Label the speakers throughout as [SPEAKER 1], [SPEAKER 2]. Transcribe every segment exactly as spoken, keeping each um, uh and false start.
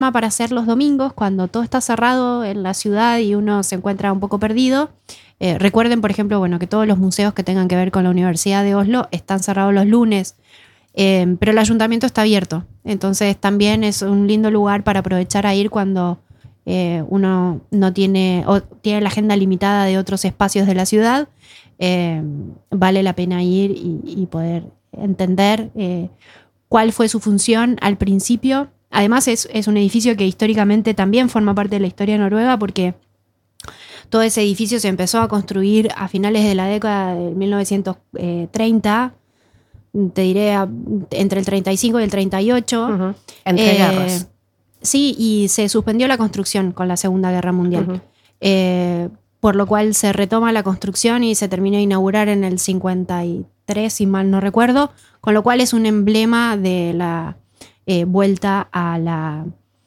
[SPEAKER 1] para hacer los domingos cuando todo está cerrado en la ciudad y uno se encuentra un poco perdido. Eh, recuerden, por ejemplo, bueno, que todos los museos que tengan que ver con la Universidad de Oslo están cerrados los lunes, eh, pero el ayuntamiento está abierto. Entonces también es un lindo lugar para aprovechar a ir cuando eh, uno no tiene, o tiene la agenda limitada de otros espacios de la ciudad. Eh, vale la pena ir y, y poder entender eh, cuál fue su función al principio. Además es, es un edificio que históricamente también forma parte de la historia noruega, porque todo ese edificio se empezó a construir a finales de la década de mil novecientos treinta, te diré a, entre el treinta y cinco y el treinta y ocho.
[SPEAKER 2] Uh-huh. Entre
[SPEAKER 1] eh,
[SPEAKER 2] guerras.
[SPEAKER 1] Sí, y se suspendió la construcción con la Segunda Guerra Mundial. Uh-huh. Eh, por lo cual se retoma la construcción y se terminó de inaugurar en el cincuenta y tres, si mal no recuerdo, con lo cual es un emblema de la eh, vuelta a la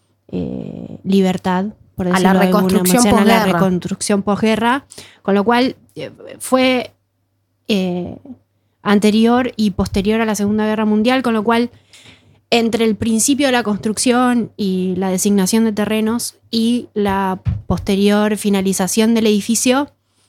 [SPEAKER 1] eh, libertad, por decirlo
[SPEAKER 2] a la reconstrucción
[SPEAKER 1] de alguna manera, a la
[SPEAKER 2] posguerra.
[SPEAKER 1] reconstrucción posguerra, con lo cual eh, fue eh, anterior y posterior a la Segunda Guerra Mundial, con lo cual entre el principio de la construcción y la designación de terrenos y la posterior finalización del edificio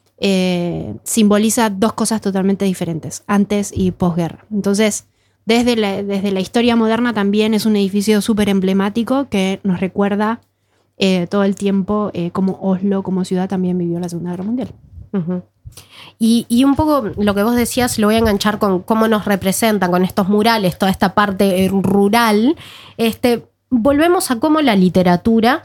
[SPEAKER 1] eh, simboliza dos cosas totalmente diferentes, antes y posguerra. Entonces, desde la, desde la historia moderna también es un edificio súper emblemático que nos recuerda eh, todo el tiempo eh, cómo Oslo como ciudad también vivió la Segunda Guerra Mundial.
[SPEAKER 2] Uh-huh. Y, y un poco lo que vos decías lo voy a enganchar con cómo nos representan con estos murales, toda esta parte rural. Este, volvemos a cómo la literatura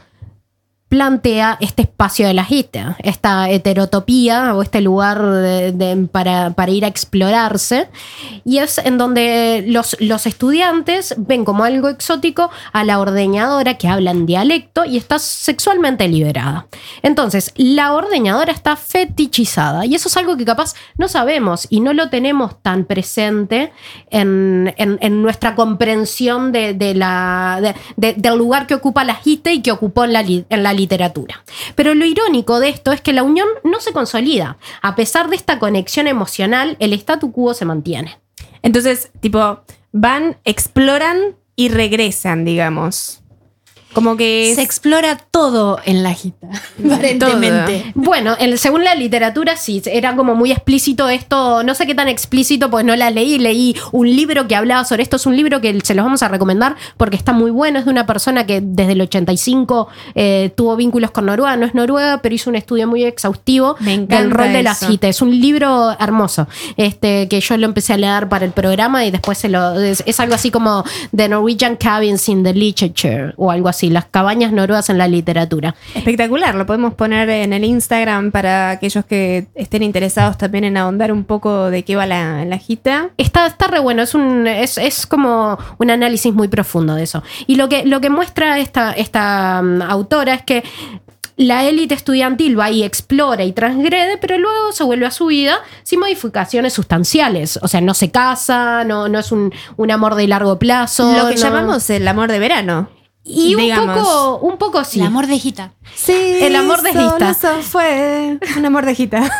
[SPEAKER 2] plantea este espacio de la Gita, esta heterotopía o este lugar de, de, para, para ir a explorarse, y es en donde los, los estudiantes ven como algo exótico a la ordeñadora que habla en dialecto y está sexualmente liberada. Entonces, la ordeñadora está fetichizada y eso es algo que capaz no sabemos y no lo tenemos tan presente en, en, en nuestra comprensión de, de la, de, de, del lugar que ocupa la Gita y que ocupó en la, en la literatura. Pero lo irónico de esto es que la unión no se consolida. A pesar de esta conexión emocional, el statu quo se mantiene.
[SPEAKER 3] Entonces, tipo, van, exploran y regresan, digamos. Como que...
[SPEAKER 1] Se explora todo en la Gita, aparentemente.
[SPEAKER 2] Bueno, el, según la literatura sí, era como muy explícito esto, no sé qué tan explícito, pues no la leí, leí un libro que hablaba sobre esto, es un libro que se los vamos a recomendar porque está muy bueno, es de una persona que desde el ochenta y cinco eh, tuvo vínculos con Noruega, no es noruega, pero hizo un estudio muy exhaustivo del rol de la Gita. Es un libro hermoso, este, que yo lo empecé a leer para el programa y después se lo, es, es algo así como The Norwegian Cabins in the Literature o algo así. Las cabañas noruegas en la literatura.
[SPEAKER 3] Espectacular, lo podemos poner en el Instagram para aquellos que estén interesados también en ahondar un poco de qué va la, la Gita.
[SPEAKER 2] Está, está re bueno, es, un, es, es como un análisis muy profundo de eso. Y lo que, lo que muestra esta, esta um, autora es que la élite estudiantil va y explora y transgrede, pero luego se vuelve a su vida sin modificaciones sustanciales. O sea, no se casa, no, no es un, un amor de largo plazo.
[SPEAKER 3] Lo que
[SPEAKER 2] no.
[SPEAKER 3] llamamos el amor de verano.
[SPEAKER 2] Y un
[SPEAKER 3] digamos.
[SPEAKER 2] poco, un poco sí.
[SPEAKER 1] El amor de Gita.
[SPEAKER 3] Sí,
[SPEAKER 2] el amor de Gita.
[SPEAKER 3] Eso fue un amor de Gita.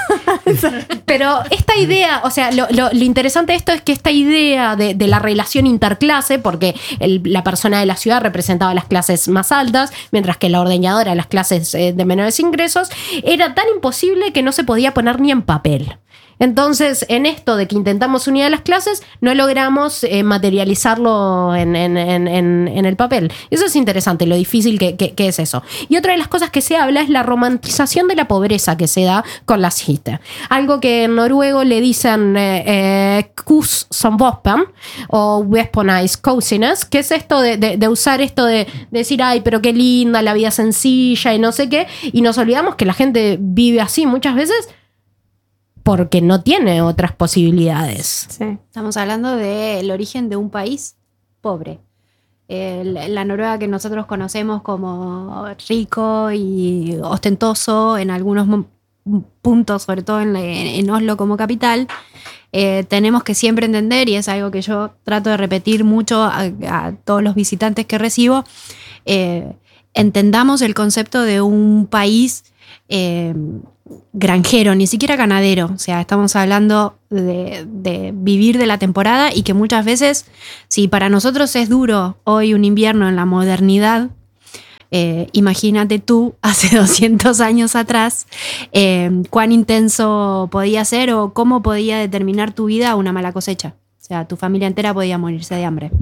[SPEAKER 2] Pero esta idea, o sea, lo, lo, lo interesante de esto es que esta idea de, de la relación interclase, porque el, la persona de la ciudad representaba las clases más altas, mientras que la ordeñadora las clases eh, de menores ingresos, era tan imposible que no se podía poner ni en papel. Entonces, en esto de que intentamos unir a las clases, no logramos eh, materializarlo en, en, en, en el papel. Eso es interesante, lo difícil que, que, que es eso. Y otra de las cosas que se habla es la romantización de la pobreza que se da con las Gita. Algo que en noruego le dicen eh, eh, kus som våpen o weaponized coziness, que es esto de, de, de usar esto de, de decir, ay, pero qué linda, la vida sencilla y no sé qué. Y nos olvidamos que la gente vive así muchas veces porque no tiene otras posibilidades.
[SPEAKER 1] Sí. Estamos hablando del origen de un país pobre. Eh, la, la Noruega que nosotros conocemos como rico y ostentoso en algunos mo- puntos, sobre todo en, la, en Oslo como capital, eh, tenemos que siempre entender, y es algo que yo trato de repetir mucho a, a todos los visitantes que recibo, eh, entendamos el concepto de un país eh, granjero, ni siquiera ganadero. O sea, estamos hablando de, de vivir de la temporada, y que muchas veces, si para nosotros es duro hoy un invierno en la modernidad, Eh, imagínate tú, hace doscientos años atrás, eh, cuán intenso podía ser o cómo podía determinar tu vida una mala cosecha. O sea, tu familia entera podía morirse de hambre.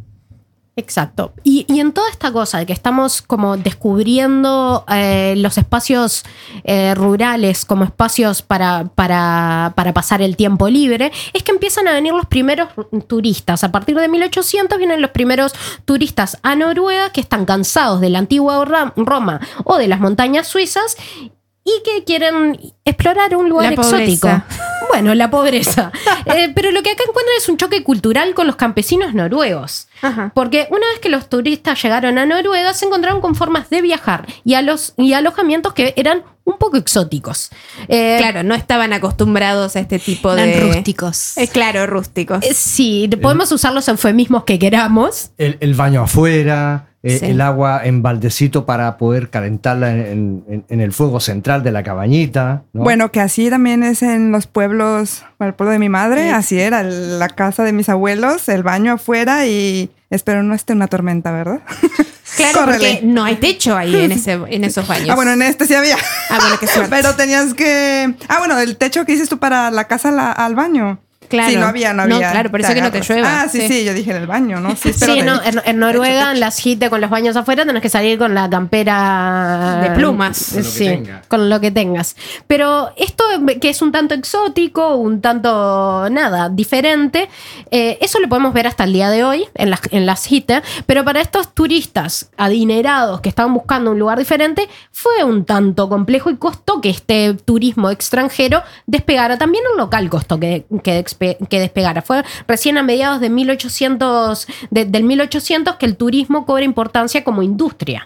[SPEAKER 2] Exacto. Y, y en toda esta cosa de que estamos como descubriendo eh, los espacios eh, rurales como espacios para, para, para pasar el tiempo libre, es que empiezan a venir los primeros turistas. A partir de mil ochocientos vienen los primeros turistas a Noruega que están cansados de la antigua Roma o de las montañas suizas y que quieren explorar un lugar exótico. Bueno, la pobreza. Eh, pero lo que acá encuentran es un choque cultural con los campesinos noruegos. Ajá. Porque una vez que los turistas llegaron a Noruega, se encontraron con formas de viajar y, a los, y alojamientos que eran un poco exóticos. Eh,
[SPEAKER 3] claro, no estaban acostumbrados a este tipo
[SPEAKER 1] eran
[SPEAKER 3] de...
[SPEAKER 1] rústicos.
[SPEAKER 3] Eh, claro, rústicos.
[SPEAKER 2] Eh, sí, podemos el, usar los eufemismos que queramos.
[SPEAKER 4] El, el baño afuera... Eh,
[SPEAKER 3] sí.
[SPEAKER 4] El agua en baldecito para poder calentarla en, en, en el fuego central de la cabañita, ¿no?
[SPEAKER 5] Bueno, que así también es en los pueblos, bueno, el pueblo de mi madre, sí. Así era, la casa de mis abuelos, el baño afuera y espero no esté una tormenta, ¿verdad?
[SPEAKER 3] Claro, Córrele. Porque no hay techo ahí en, ese, en esos baños.
[SPEAKER 5] Ah, bueno, en este sí había.
[SPEAKER 3] Ah, bueno, qué suerte.
[SPEAKER 5] Pero tenías que... Ah, bueno, el techo que dices tú para la casa la, al baño.
[SPEAKER 3] Claro.
[SPEAKER 5] Sí, no había, no había.
[SPEAKER 3] No, claro, por eso que no te llueva.
[SPEAKER 5] Ah, sí, sí, sí, yo dije en el baño, ¿no? Sí,
[SPEAKER 2] sí no, en, en Noruega, en las H I T con los baños afuera, tenés que salir con la campera
[SPEAKER 3] de plumas.
[SPEAKER 4] Con lo
[SPEAKER 2] sí,
[SPEAKER 4] que tenga.
[SPEAKER 2] Con lo que tengas. Pero esto que es un tanto exótico, un tanto, nada, diferente, eh, eso lo podemos ver hasta el día de hoy en las, en las H I T, pero para estos turistas adinerados que estaban buscando un lugar diferente, fue un tanto complejo y costó que este turismo extranjero despegara. También el local costó que, que que despegara. Fue recién a mediados de mil ochocientos, de, del mil ochocientos que el turismo cobra importancia como industria.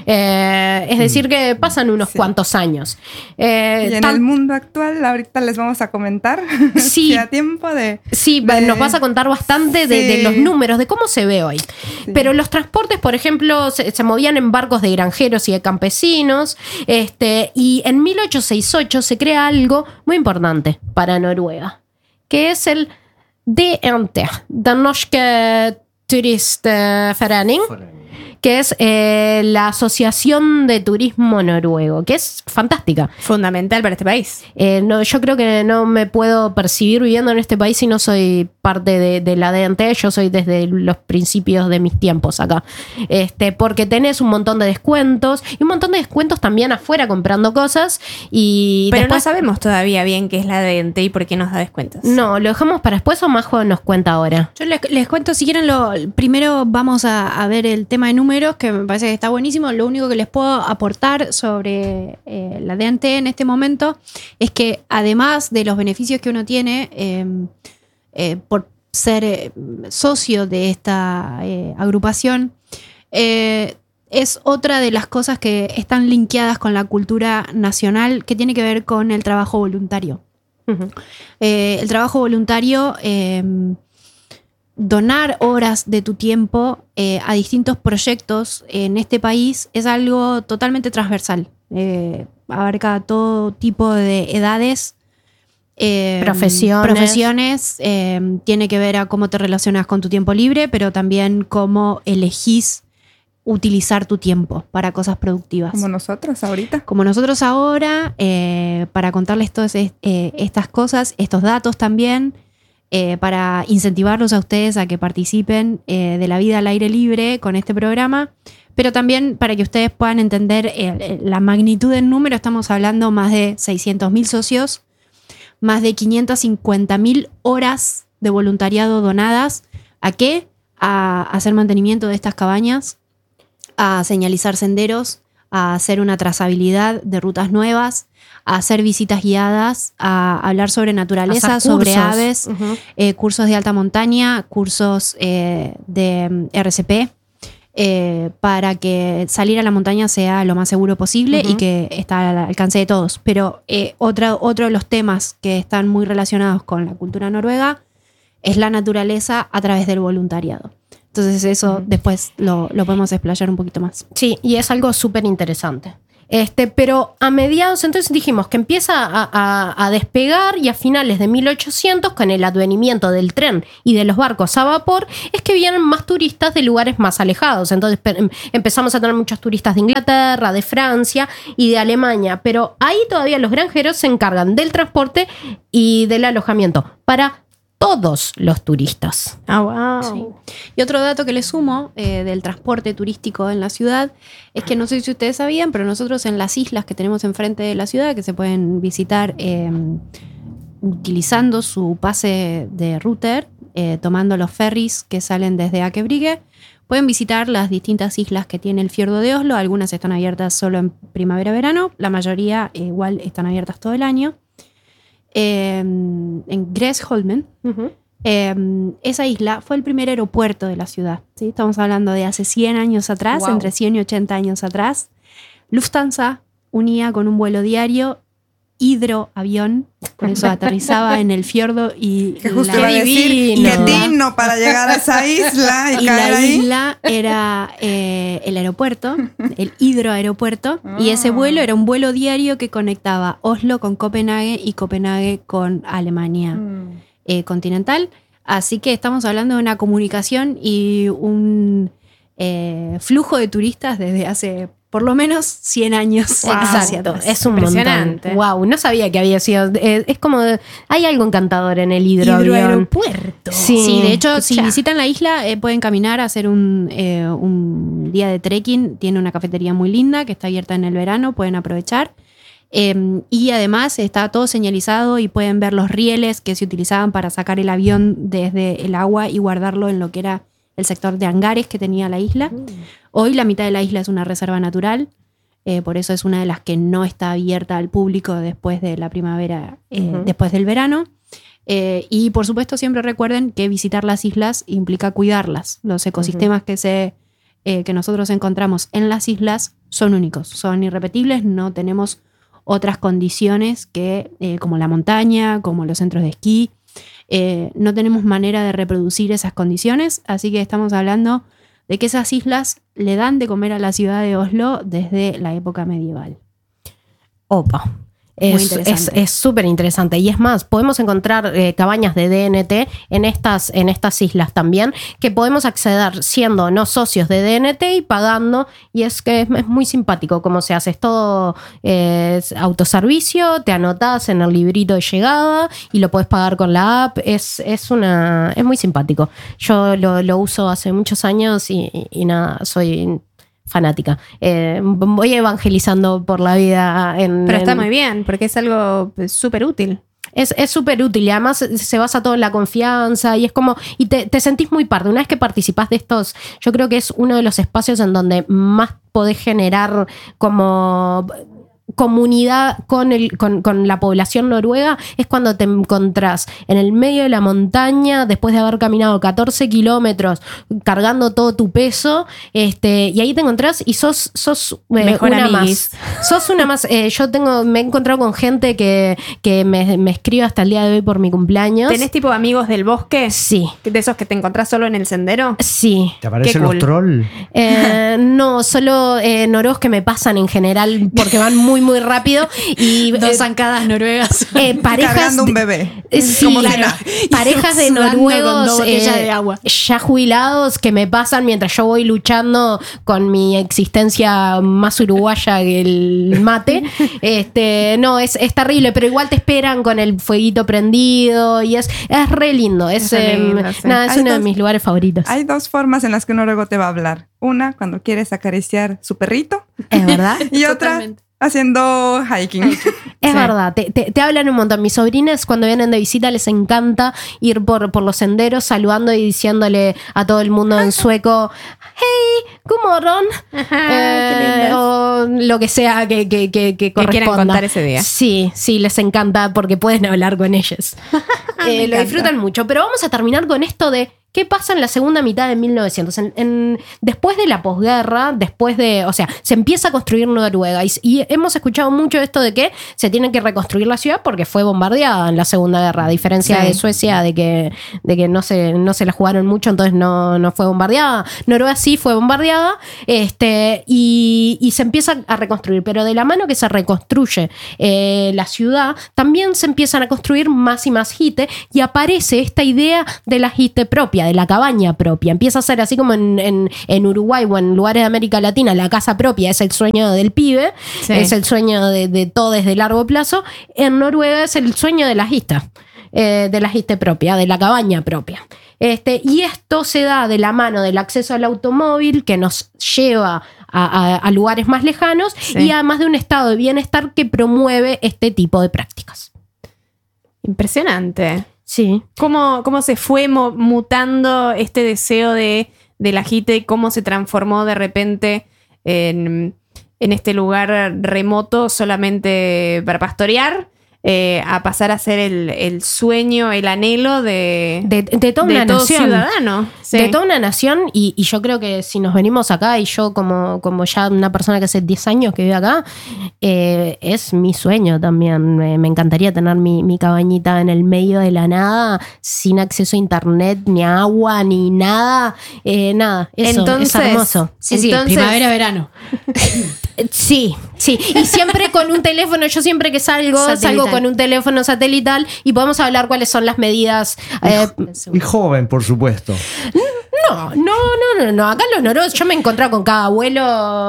[SPEAKER 2] Eh, es decir, que pasan unos sí. cuantos años.
[SPEAKER 5] Eh, y en tan, el mundo actual, ahorita les vamos a comentar.
[SPEAKER 2] Sí.
[SPEAKER 5] Si a tiempo de...
[SPEAKER 2] Sí, de, nos vas a contar bastante de, sí. de los números, de cómo se ve hoy. Sí. Pero los transportes, por ejemplo, se, se movían en barcos de granjeros y de campesinos. Este, y en mil ochocientos sesenta y ocho se crea algo muy importante para Noruega, que es el D N T, Den Norske Turistforening, que es eh, la Asociación de Turismo Noruego, que es fantástica.
[SPEAKER 3] Fundamental para este país.
[SPEAKER 2] Eh, no, yo creo que no me puedo percibir viviendo en este país si no soy parte de, de la D N T. Yo soy desde los principios de mis tiempos acá. Este, porque tenés un montón de descuentos y un montón de descuentos también afuera comprando cosas. Y
[SPEAKER 3] Pero
[SPEAKER 2] después,
[SPEAKER 3] no sabemos todavía bien qué es la D N T y por qué nos da descuentos.
[SPEAKER 2] No, ¿lo dejamos para después o Majo nos cuenta ahora?
[SPEAKER 1] Yo les, les cuento, si quieren, lo, primero vamos a, a ver el tema de números, que me parece que está buenísimo. Lo único que les puedo aportar sobre eh, la D N T en este momento es que además de los beneficios que uno tiene eh, eh, por ser eh, socio de esta eh, agrupación, eh, es otra de las cosas que están linkeadas con la cultura nacional, que tiene que ver con el trabajo voluntario. Uh-huh. Eh, el trabajo voluntario... Eh, donar horas de tu tiempo eh, a distintos proyectos en este país es algo totalmente transversal. Eh, abarca todo tipo de edades, eh,
[SPEAKER 2] profesiones,
[SPEAKER 1] profesiones eh, tiene que ver a cómo te relacionas con tu tiempo libre, pero también cómo elegís utilizar tu tiempo para cosas productivas.
[SPEAKER 5] Como nosotros ahorita.
[SPEAKER 1] Como nosotros ahora, eh, para contarles todas eh, estas cosas, estos datos también, Eh, para incentivarlos a ustedes a que participen eh, de la vida al aire libre con este programa, pero también para que ustedes puedan entender eh, la magnitud del número. Estamos hablando más de seiscientos mil socios, más de quinientas cincuenta mil horas de voluntariado donadas. ¿A qué? A hacer mantenimiento de estas cabañas, a señalizar senderos, a hacer una trazabilidad de rutas nuevas, a hacer visitas guiadas, a hablar sobre naturaleza, sobre aves, uh-huh. eh, cursos de alta montaña, cursos eh, de R C P, eh, para que salir a la montaña sea lo más seguro posible uh-huh. y que está al alcance de todos. Pero eh, otra, otro de los temas que están muy relacionados con la cultura noruega es la naturaleza a través del voluntariado. Entonces eso uh-huh. después lo, lo podemos explayar un poquito más.
[SPEAKER 2] Sí, y es algo súper interesante. Este, pero a mediados, entonces dijimos que empieza a, a, a despegar y a finales de mil ochocientos, con el advenimiento del tren y de los barcos a vapor, es que vienen más turistas de lugares más alejados. Entonces empezamos a tener muchos turistas de Inglaterra, de Francia y de Alemania, pero ahí todavía los granjeros se encargan del transporte y del alojamiento para todos los turistas.
[SPEAKER 3] Ah, wow.
[SPEAKER 1] Sí. Y otro dato que les sumo eh, del transporte turístico en la ciudad es que no sé si ustedes sabían, pero nosotros en las islas que tenemos enfrente de la ciudad, que se pueden visitar eh, utilizando su pase de router, eh, tomando los ferries que salen desde Akebrige, pueden visitar las distintas islas que tiene el fiordo de Oslo. Algunas están abiertas solo en primavera-verano, la mayoría eh, igual están abiertas todo el año. Eh, en Gräsholmen, uh-huh. eh, esa isla fue el primer aeropuerto de la ciudad, ¿sí? Estamos hablando de hace cien años atrás, wow. entre cien y ochenta años atrás. Lufthansa unía con un vuelo diario hidroavión, con eso aterrizaba en el fiordo y
[SPEAKER 5] que justo
[SPEAKER 1] la
[SPEAKER 5] iba a decir, y el digno para llegar a esa isla y,
[SPEAKER 1] y
[SPEAKER 5] caer
[SPEAKER 1] la
[SPEAKER 5] ahí.
[SPEAKER 1] isla era eh, el aeropuerto, el hidroaeropuerto, oh. y ese vuelo era un vuelo diario que conectaba Oslo con Copenhague y Copenhague con Alemania mm. eh, continental. Así que estamos hablando de una comunicación y un eh, flujo de turistas desde hace por lo menos cien años.
[SPEAKER 2] Wow. Exacto, es un montón. Wow, no sabía que había sido. Eh, es como. Hay algo encantador en el
[SPEAKER 1] hidroaeropuerto. Sí, sí, de hecho, Escucha. si visitan la isla, eh, pueden caminar a hacer un, eh, un día de trekking. Tiene una cafetería muy linda que está abierta en el verano, pueden aprovechar. Eh, y además está todo señalizado y pueden ver los rieles que se utilizaban para sacar el avión desde el agua y guardarlo en lo que era el sector de hangares que tenía la isla. Mm. Hoy la mitad de la isla es una reserva natural, eh, por eso es una de las que no está abierta al público después de la primavera, eh, uh-huh. después del verano. Eh, y por supuesto siempre recuerden que visitar las islas implica cuidarlas. Los ecosistemas uh-huh. que, se, eh, que nosotros encontramos en las islas son únicos, son irrepetibles, no tenemos otras condiciones que, eh, como la montaña, como los centros de esquí. Eh, no tenemos manera de reproducir esas condiciones, así que estamos hablando de que esas islas le dan de comer a la ciudad de Oslo desde la época medieval.
[SPEAKER 2] Opa. Es súper interesante. Y es más, podemos encontrar eh, cabañas de D N T en estas, en estas islas también, que podemos acceder siendo no socios de D N T y pagando. Y es que es, es muy simpático cómo se hace. Es todo eh, es autoservicio, te anotás en el librito de llegada y lo podés pagar con la app. Es, es, una, es muy simpático. Yo lo, lo uso hace muchos años y, y, y nada, soy fanática. Eh, voy evangelizando por la vida. En,
[SPEAKER 3] Pero está
[SPEAKER 2] en,
[SPEAKER 3] muy bien, porque es algo súper útil.
[SPEAKER 2] Es súper útil y además se basa todo en la confianza y es como, y te, te sentís muy parte. Una vez que participás de estos, yo creo que es uno de los espacios en donde más podés generar como comunidad con, el, con, con la población noruega, es cuando te encontrás en el medio de la montaña después de haber caminado catorce kilómetros cargando todo tu peso, este, y ahí te encontrás y sos, sos eh, una amiguis. más. Sos una más. Eh, yo tengo, me he encontrado con gente que, que me, me escribe hasta el día de hoy por mi cumpleaños.
[SPEAKER 3] ¿Tenés tipo amigos del bosque?
[SPEAKER 2] Sí.
[SPEAKER 3] ¿De esos que te encontrás solo en el sendero?
[SPEAKER 2] Sí.
[SPEAKER 4] ¿Te aparecen
[SPEAKER 3] cool.
[SPEAKER 4] los trolls?
[SPEAKER 2] Eh, no, solo eh, noruegos que me pasan en general porque van muy muy rápido y
[SPEAKER 1] dos eh, zancadas noruegas
[SPEAKER 2] eh, parejas
[SPEAKER 5] cargando un bebé
[SPEAKER 2] eh, sí, claro, parejas de noruegos eh,
[SPEAKER 1] de agua.
[SPEAKER 2] ya jubilados que me pasan mientras yo voy luchando con mi existencia más uruguaya que el mate. este no es, es terrible, pero igual te esperan con el fueguito prendido y es, es re lindo, es, es, eh, lindo, sí. nada, es uno dos, de mis lugares favoritos.
[SPEAKER 5] Hay dos formas en las que un noruego te va a hablar. Una, cuando quieres acariciar su perrito,
[SPEAKER 2] es verdad,
[SPEAKER 5] y otra haciendo hiking.
[SPEAKER 2] Es sí. verdad, te, te, te hablan un montón. Mis sobrinas cuando vienen de visita les encanta ir por, por los senderos saludando y diciéndole a todo el mundo en sueco, hey, good morning, eh, o lo que sea que, que, que, que corresponda.
[SPEAKER 3] Que quieran contar ese día.
[SPEAKER 2] Sí, sí, les encanta porque pueden hablar con ellos. eh, lo disfrutan mucho. Pero vamos a terminar con esto de ¿qué pasa en la segunda mitad de mil novecientos? En, en, después de la posguerra, después de, o sea, se empieza a construir Noruega y, y hemos escuchado mucho esto de que se tiene que reconstruir la ciudad porque fue bombardeada en la Segunda Guerra, a diferencia sí. de Suecia, de que, de que no, se, no se la jugaron mucho, entonces no, no fue bombardeada. Noruega sí fue bombardeada este, y, y se empieza a reconstruir, pero de la mano que se reconstruye eh, la ciudad, también se empiezan a construir más y más hite y aparece esta idea de la hite propia, de la cabaña propia. Empieza a ser así como en, en, en Uruguay o en lugares de América Latina, la casa propia es el sueño del pibe, sí. es el sueño de, de todos de largo plazo. En Noruega es el sueño de la hista, eh, de la histe propia, de la cabaña propia. Este, y esto se da de la mano del acceso al automóvil que nos lleva a, a, a lugares más lejanos sí. y además de un estado de bienestar que promueve este tipo de prácticas.
[SPEAKER 3] Impresionante.
[SPEAKER 2] Sí.
[SPEAKER 3] ¿Cómo, cómo se fue mo- mutando este deseo de, de la hite? ¿Cómo se transformó de repente en, en este lugar remoto solamente para pastorear? Eh, a pasar a ser el, el sueño, el anhelo de,
[SPEAKER 2] de, de toda
[SPEAKER 3] de
[SPEAKER 2] una
[SPEAKER 3] todo
[SPEAKER 2] nación.
[SPEAKER 3] ciudadano. Sí.
[SPEAKER 2] De toda una nación, y, y yo creo que si nos venimos acá, y yo como, como ya una persona que hace diez años que vive acá, eh, es mi sueño también. Me, me encantaría tener mi, mi cabañita en el medio de la nada, sin acceso a internet, ni agua, ni nada. Eh, nada, eso
[SPEAKER 3] entonces,
[SPEAKER 2] es hermoso.
[SPEAKER 1] Sí,
[SPEAKER 3] entonces,
[SPEAKER 1] sí, primavera, verano.
[SPEAKER 2] Sí, sí. Y siempre con un teléfono, yo siempre que salgo,
[SPEAKER 1] Satelital.
[SPEAKER 2] salgo con un teléfono satelital y podemos hablar cuáles son las medidas. Eh,
[SPEAKER 4] Y joven, por supuesto.
[SPEAKER 2] no, no, no, no, no. Acá en los noruegos yo me he encontrado con cada abuelo.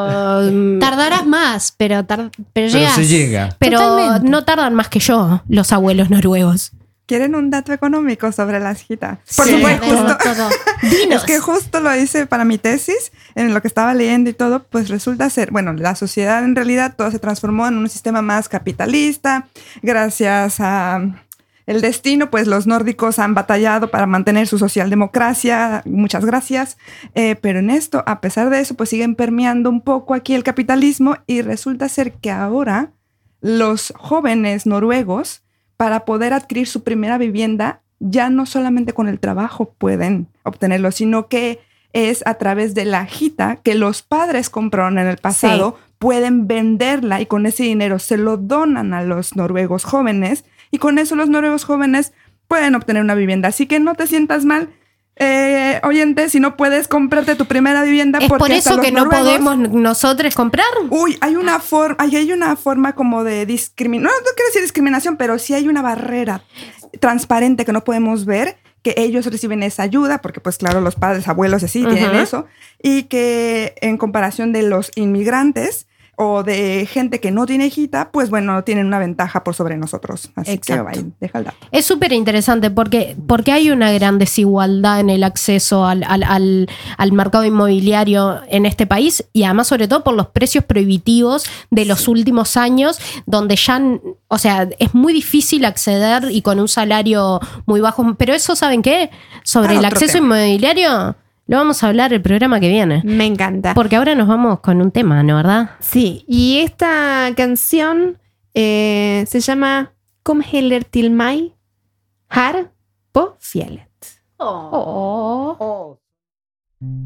[SPEAKER 1] Tardarás más, pero, tar- pero
[SPEAKER 4] Pero
[SPEAKER 1] llegas.
[SPEAKER 4] se llega.
[SPEAKER 2] Pero
[SPEAKER 1] Totalmente.
[SPEAKER 2] no tardan más que yo, los abuelos noruegos.
[SPEAKER 5] ¿Quieren un dato económico sobre las hitas? Por
[SPEAKER 2] Sí.
[SPEAKER 5] supuesto.
[SPEAKER 1] Todo, todo.
[SPEAKER 2] Dinos.
[SPEAKER 5] Es que justo lo hice para mi tesis, en lo que estaba leyendo y todo, pues resulta ser, bueno, la sociedad en realidad todo se transformó en un sistema más capitalista, gracias a el destino, pues los nórdicos han batallado para mantener su socialdemocracia, muchas gracias, eh, pero en esto, a pesar de eso, pues siguen permeando un poco aquí el capitalismo y resulta ser que ahora los jóvenes noruegos, para poder adquirir su primera vivienda, ya no solamente con el trabajo pueden obtenerlo, sino que es a través de la hita que los padres compraron en el pasado, sí. pueden venderla y con ese dinero se lo donan a los noruegos jóvenes y con eso los noruegos jóvenes pueden obtener una vivienda. Así que no te sientas mal, eh, oyente, si no puedes comprarte tu primera vivienda.
[SPEAKER 2] ¿Es
[SPEAKER 5] porque
[SPEAKER 2] por eso que no
[SPEAKER 5] noruegos,
[SPEAKER 2] podemos nosotros comprar?
[SPEAKER 5] Uy, hay una forma, hay, hay una forma como de discriminación, no, no quiero decir discriminación, pero sí hay una barrera transparente que no podemos ver, que ellos reciben esa ayuda, porque pues claro, los padres, abuelos así uh-huh. tienen eso, y que en comparación de los inmigrantes o de gente que no tiene hita, pues bueno, tienen una ventaja por sobre nosotros. Así
[SPEAKER 2] Exacto.
[SPEAKER 5] que vaya, deja el dato.
[SPEAKER 2] Es súper interesante porque, porque hay una gran desigualdad en el acceso al, al, al, al mercado inmobiliario en este país y además sobre todo por los precios prohibitivos de los sí. últimos años, donde ya, o sea, es muy difícil acceder y con un salario muy bajo. Pero eso, ¿saben qué? Sobre ah, el acceso tema. inmobiliario... Lo vamos a hablar el programa que viene.
[SPEAKER 3] Me encanta.
[SPEAKER 2] Porque ahora nos vamos con un tema, ¿no? ¿Verdad?
[SPEAKER 3] Sí. Y esta canción eh, se llama Kom heller till mig, här på fjället.
[SPEAKER 2] Oh. Oh.